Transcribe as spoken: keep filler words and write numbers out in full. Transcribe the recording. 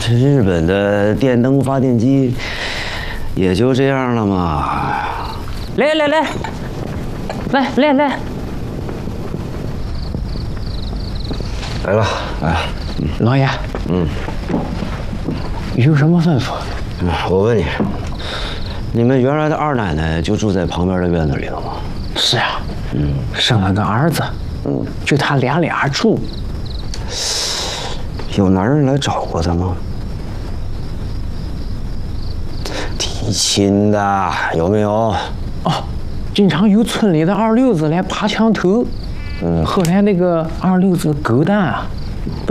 这日本的电灯发电机也就这样了嘛。 来来来，来来来， 来了，来了。 老爷， 嗯， 有什么吩咐？ 嗯，我问你，你们原来的二奶奶就住在旁边的院子里了吗？ 是啊，嗯，生了个儿子，嗯，就他俩俩住。 有男人来找过她吗？提亲的有没有？ 哦，经常有村里的二流子来爬墙头，嗯，后来那个二流子狗蛋啊，